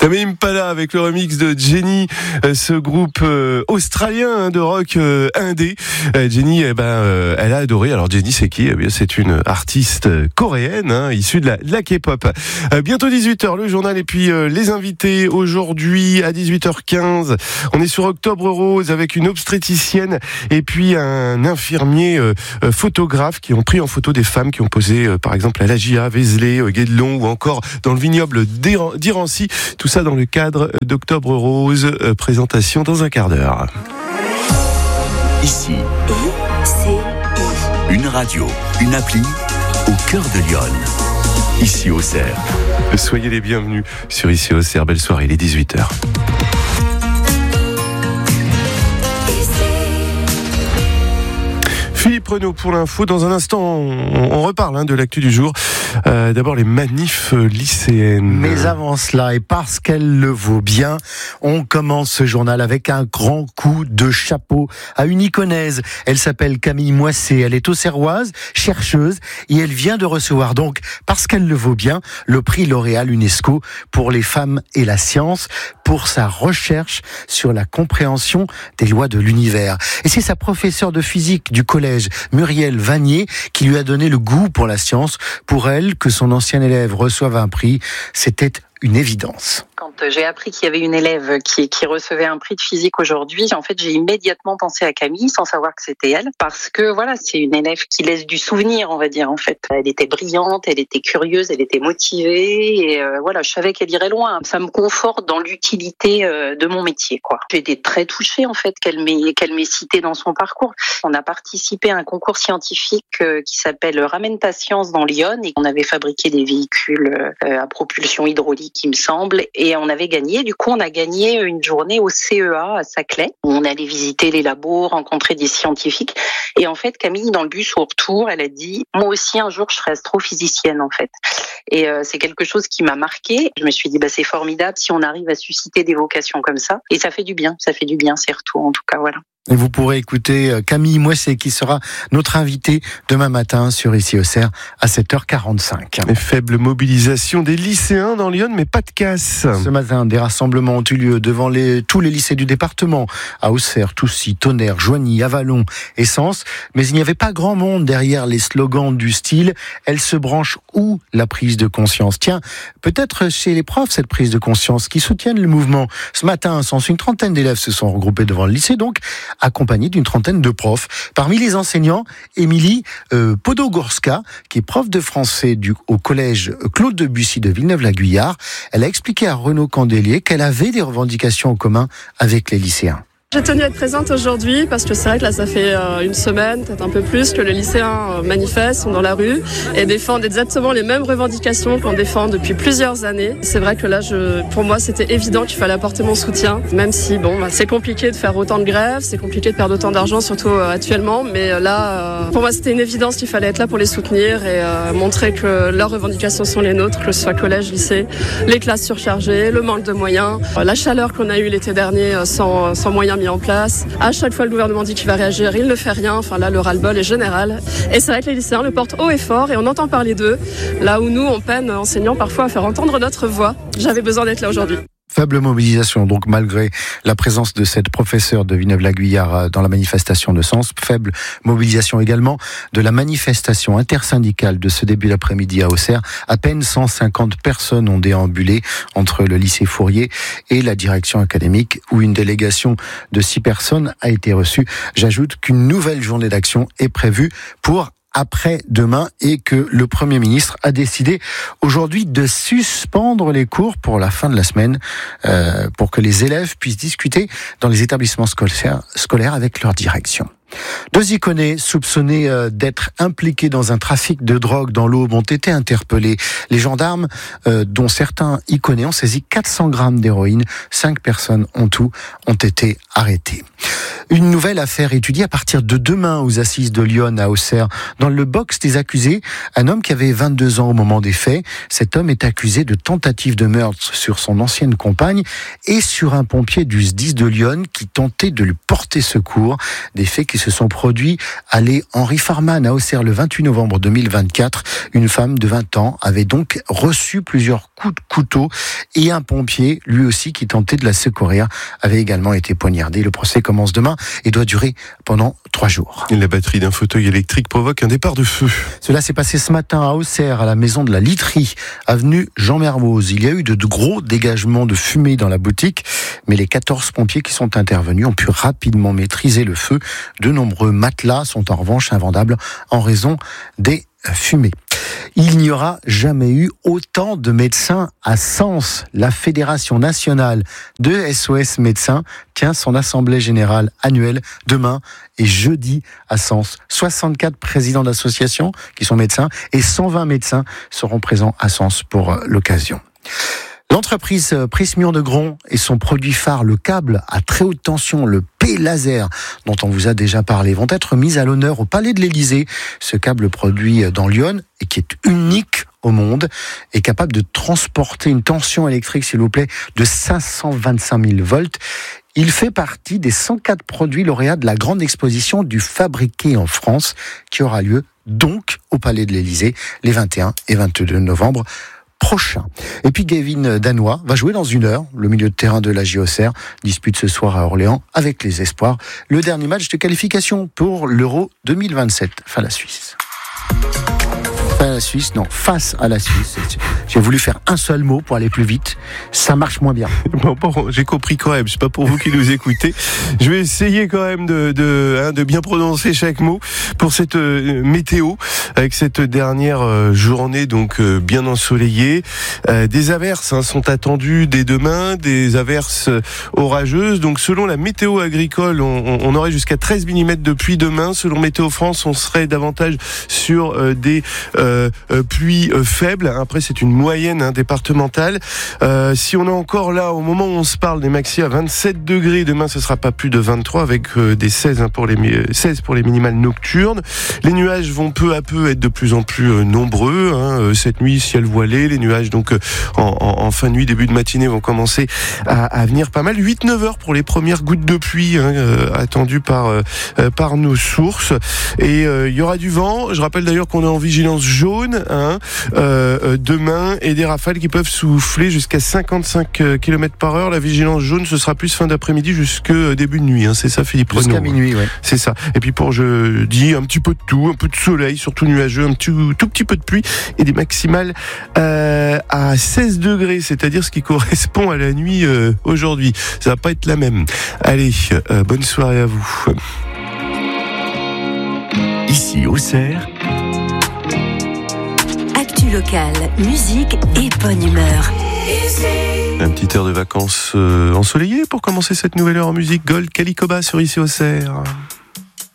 Tame Impala avec le remix de Jenny, ce groupe australien de rock indé. Jenny, elle a adoré. Alors Jenny, c'est qui ? C'est une artiste coréenne, issue de la K-pop. Bientôt 18h, le journal et puis les invités aujourd'hui à 18h15. On est sur Octobre Rose avec une obstétricienne et puis un infirmier photographe qui ont pris en photo des femmes qui ont posé par exemple à Lagia, Vézelay, Guédelon ou encore dans le vignoble d'Irancy. Tout ça dans le cadre d'Octobre Rose. Présentation dans un quart d'heure. Ici, une radio, une appli au cœur de Lyon. Ici Auxerre. Soyez les bienvenus sur Ici Auxerre. Belle soirée, il est 18h. Philippe Renaud pour l'info. Dans un instant, on reparle de l'actu du jour. D'abord, les manifs lycéennes. Mais avant cela, et parce qu'elle le vaut bien, on commence ce journal avec un grand coup de chapeau à une iconaise. Elle s'appelle Camille Moissé. Elle est auxerroise, chercheuse, et elle vient de recevoir donc, parce qu'elle le vaut bien, le prix L'Oréal UNESCO pour les femmes et la science, pour sa recherche sur la compréhension des lois de l'univers. Et c'est sa professeure de physique du collège, Muriel Vanier, qui lui a donné le goût pour la science. Pour elle, que son ancien élève reçoive un prix, c'était une évidence. Quand j'ai appris qu'il y avait une élève qui recevait un prix de physique aujourd'hui, en fait, j'ai immédiatement pensé à Camille, sans savoir que c'était elle, parce que voilà, c'est une élève qui laisse du souvenir, on va dire, en fait. Elle était brillante, elle était curieuse, elle était motivée, et voilà, je savais qu'elle irait loin. Ça me conforte dans l'utilité de mon métier, quoi. J'ai été très touchée, en fait, qu'elle m'ait citée dans son parcours. On a participé à un concours scientifique qui s'appelle Ramène ta science dans Lyon, et on avait fabriqué des véhicules à propulsion hydraulique, il me semble, et on avait gagné. Du coup, on a gagné une journée au CEA à Saclay. On allait visiter les labos, rencontrer des scientifiques. Et en fait, Camille, dans le bus au retour, elle a dit « Moi aussi, un jour, je serai astrophysicienne, en fait. » Et c'est quelque chose qui m'a marquée. Je me suis dit, c'est formidable si on arrive à susciter des vocations comme ça. Et ça fait du bien, ces retours, en tout cas, voilà. Et vous pourrez écouter Camille Moissé qui sera notre invitée demain matin sur Ici Auxerre à 7h45. Les faibles mobilisations des lycéens dans Lyon, mais pas de casse. Ce matin, des rassemblements ont eu lieu devant tous les lycées du département, à Auxerre, Toussy, Tonnerre, Joigny, Avallon et Sens. Mais il n'y avait pas grand monde derrière les slogans du style « Elle se branche où la prise de conscience ?» Tiens, peut-être chez les profs cette prise de conscience qui soutiennent le mouvement. Ce matin, à Sens, une trentaine d'élèves se sont regroupés devant le lycée, donc accompagnée d'une trentaine de profs. Parmi les enseignants, Émilie Podogorska, qui est prof de français au collège Claude Debussy de Villeneuve-la-Guyard. Elle a expliqué à Renaud Candelier qu'elle avait des revendications en commun avec les lycéens. J'ai tenu à être présente aujourd'hui parce que c'est vrai que là ça fait une semaine, peut-être un peu plus, que les lycéens manifestent, sont dans la rue et défendent exactement les mêmes revendications qu'on défend depuis plusieurs années. C'est vrai que là, pour moi, c'était évident qu'il fallait apporter mon soutien, même si c'est compliqué de faire autant de grèves, c'est compliqué de perdre autant d'argent, surtout actuellement, mais là, pour moi, c'était une évidence qu'il fallait être là pour les soutenir et montrer que leurs revendications sont les nôtres, que ce soit collège, lycée, les classes surchargées, le manque de moyens, la chaleur qu'on a eue l'été dernier sans moyens mis en place. À chaque fois, le gouvernement dit qu'il va réagir, il ne fait rien. Enfin là, le ras-le-bol est général. Et c'est vrai que les lycéens le portent haut et fort et on entend parler d'eux. Là où nous, on peine, enseignants, parfois à faire entendre notre voix. J'avais besoin d'être là aujourd'hui. Faible mobilisation, donc malgré la présence de cette professeure de Villeneuve-la-Guyard dans la manifestation de Sens. Faible mobilisation également de la manifestation intersyndicale de ce début d'après-midi à Auxerre. À peine 150 personnes ont déambulé entre le lycée Fourier et la direction académique où une délégation de 6 personnes a été reçue. J'ajoute qu'une nouvelle journée d'action est prévue pour après-demain et que le Premier ministre a décidé aujourd'hui de suspendre les cours pour la fin de la semaine pour que les élèves puissent discuter dans les établissements scolaires avec leur direction. 2 Iconais soupçonnés d'être impliqués dans un trafic de drogue dans l'Aube ont été interpellés. Les gendarmes, dont certains Iconais, ont saisi 400 grammes d'héroïne. 5 personnes en tout ont été arrêtées. Une nouvelle affaire étudiée à partir de demain aux assises de Lyon à Auxerre. Dans le box des accusés, un homme qui avait 22 ans au moment des faits. Cet homme est accusé de tentative de meurtre sur son ancienne compagne et sur un pompier du SDIS de Lyon qui tentait de lui porter secours. Des faits qui qui se sont produits à l'allée Henri Farman à Auxerre le 28 novembre 2024. Une femme de 20 ans avait donc reçu plusieurs coups de couteau et un pompier, lui aussi, qui tentait de la secourir, avait également été poignardé. Le procès commence demain et doit durer pendant 3 jours. La batterie d'un fauteuil électrique provoque un départ de feu. Cela s'est passé ce matin à Auxerre, à la maison de la literie, avenue Jean Mermoz. Il y a eu de gros dégagements de fumée dans la boutique, mais les 14 pompiers qui sont intervenus ont pu rapidement maîtriser le feu. De nombreux matelas sont en revanche invendables en raison des fumées. Il n'y aura jamais eu autant de médecins à Sens. La Fédération nationale de SOS médecins tient son assemblée générale annuelle demain et jeudi à Sens. 64 présidents d'associations qui sont médecins et 120 médecins seront présents à Sens pour l'occasion. L'entreprise Prysmian de Gron et son produit phare, le câble à très haute tension, le P-Laser, dont on vous a déjà parlé, vont être mis à l'honneur au Palais de l'Élysée. Ce câble produit dans Lyon et qui est unique au monde est capable de transporter une tension électrique, s'il vous plaît, de 525 000 volts. Il fait partie des 104 produits lauréats de la grande exposition du Fabriqué en France qui aura lieu donc au Palais de l'Élysée les 21 et 22 novembre prochain. Et puis Gavin Danois va jouer dans 1 heure. Le milieu de terrain de la Auxerre dispute ce soir à Orléans avec les Espoirs le dernier match de qualification pour l'Euro 2027 face à la Suisse. Face à la Suisse. J'ai voulu faire un seul mot pour aller plus vite. Ça marche moins bien. Bon, j'ai compris quand même. C'est pas pour vous qui nous écoutez. Je vais essayer quand même de bien prononcer chaque mot pour cette météo avec cette dernière journée donc bien ensoleillée. Des averses sont attendues dès demain, des averses orageuses. Donc selon la météo agricole, on aurait jusqu'à 13 mm de pluie demain. Selon Météo France, on serait davantage sur des pluies faibles. Après, c'est une moyenne départementale. Si on est encore là, au moment où on se parle, des maxi à 27 degrés, demain, ce sera pas plus de 23 avec des 16 pour les minimales nocturnes. Les nuages vont peu à peu être de plus en plus nombreux. Cette nuit, ciel voilé. Les nuages, donc, en fin de nuit, début de matinée, vont commencer à venir pas mal. 8-9 heures pour les premières gouttes de pluie attendues par nos sources. Et il y aura du vent. Je rappelle d'ailleurs qu'on est en vigilance jaune demain et des rafales qui peuvent souffler jusqu'à 55 km/h. La vigilance jaune, ce sera plus fin d'après-midi jusque début de nuit. C'est ça, Philippe Renaud. Jusqu'à minuit, oui. C'est ça. Et puis pour jeudi, un petit peu de tout, un peu de soleil, surtout nuageux, un tout petit peu de pluie et des maximales à 16 degrés, c'est-à-dire ce qui correspond à la nuit aujourd'hui. Ça va pas être la même. Allez, bonne soirée à vous. Ici Auxerre, actu locale, musique et bonne humeur. Un petit air de vacances ensoleillé pour commencer cette nouvelle heure en musique. Gold Calicoba sur Ici Auxerre.